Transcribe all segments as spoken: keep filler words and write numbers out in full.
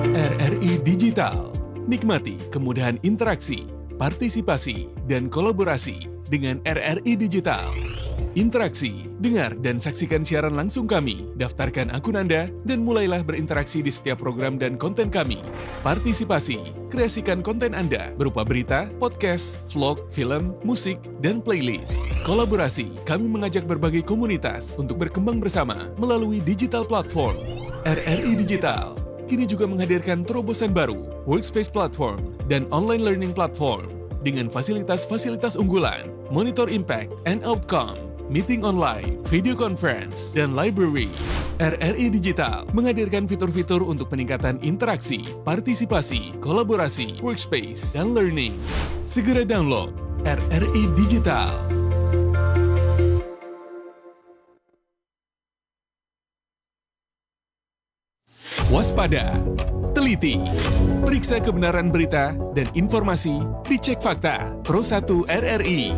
R R I Digital. Nikmati kemudahan interaksi, partisipasi, dan kolaborasi dengan R R I Digital. Interaksi, dengar dan saksikan siaran langsung kami, daftarkan akun Anda, dan mulailah berinteraksi di setiap program dan konten kami. Partisipasi, kreasikan konten Anda berupa berita, podcast, vlog, film, musik, dan playlist. Kolaborasi, kami mengajak berbagai komunitas untuk berkembang bersama melalui digital platform. R R I Digital kini juga menghadirkan terobosan baru, workspace platform, dan online learning platform dengan fasilitas-fasilitas unggulan, monitor impact and outcome, meeting online, video conference, dan library. R R I Digital menghadirkan fitur-fitur untuk peningkatan interaksi, partisipasi, kolaborasi, workspace, dan learning. Segera download R R I Digital. Waspada, teliti, periksa kebenaran berita dan informasi di Cek Fakta Pro satu R R I.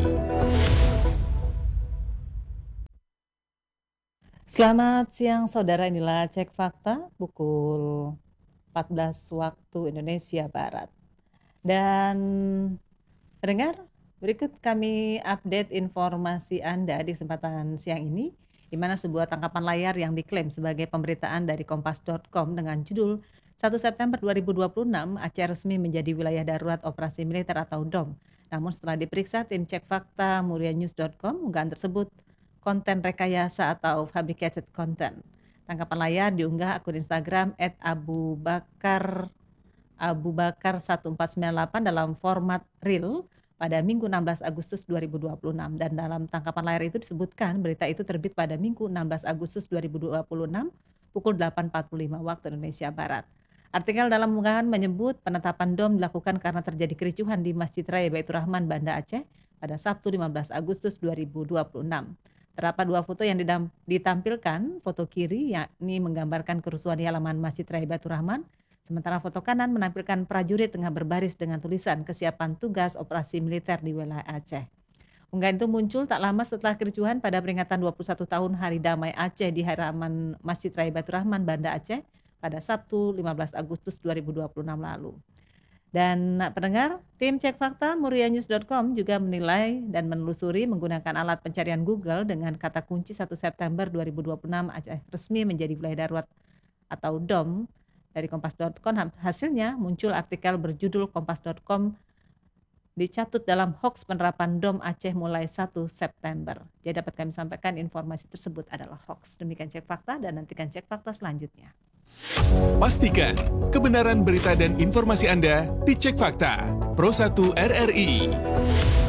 Selamat siang saudara, inilah Cek Fakta pukul empat belas waktu Indonesia Barat. Dan pendengar, berikut kami update informasi Anda di kesempatan siang ini, di mana sebuah tangkapan layar yang diklaim sebagai pemberitaan dari kompas dot com dengan judul satu September dua ribu dua puluh enam, Aceh resmi menjadi wilayah darurat operasi militer atau D O M. Namun setelah diperiksa tim Cek Fakta murianews dot com, unggahan tersebut konten rekayasa atau fabricated content. Tangkapan layar diunggah akun Instagram et abu bakar abu bakar seribu empat ratus sembilan puluh delapan dalam format reel pada Minggu enam belas Agustus dua ribu dua puluh enam, dan dalam tangkapan layar itu disebutkan berita itu terbit pada Minggu enam belas Agustus dua ribu dua puluh enam pukul delapan empat puluh lima waktu Indonesia Barat. Artikel dalam unggahan menyebut penetapan D O M dilakukan karena terjadi kericuhan di Masjid Raya Baitur Rahman, Banda Aceh pada Sabtu lima belas Agustus dua ribu dua puluh enam. Terdapat dua foto yang ditampilkan, foto kiri yakni menggambarkan kerusuhan di halaman Masjid Raya Baitur Rahman, sementara foto kanan menampilkan prajurit tengah berbaris dengan tulisan kesiapan tugas operasi militer di wilayah Aceh. Unggahan itu muncul tak lama setelah kericuhan pada peringatan dua puluh satu tahun Hari Damai Aceh di halaman Masjid Raya Baitur Rahman, Banda Aceh pada Sabtu lima belas Agustus dua ribu dua puluh enam lalu. Dan pendengar, tim Cek Fakta murianews dot com juga menilai dan menelusuri menggunakan alat pencarian Google dengan kata kunci satu September dua ribu dua puluh enam Aceh resmi menjadi wilayah darurat atau D O M. Dari kompas dot com hasilnya muncul artikel berjudul kompas dot com dicatut dalam hoax penerapan D O M Aceh mulai satu September. Jadi dapat kami sampaikan informasi tersebut adalah hoax. Demikian Cek Fakta dan nantikan Cek Fakta selanjutnya. Pastikan kebenaran berita dan informasi Anda di Cek Fakta Pro satu R R I.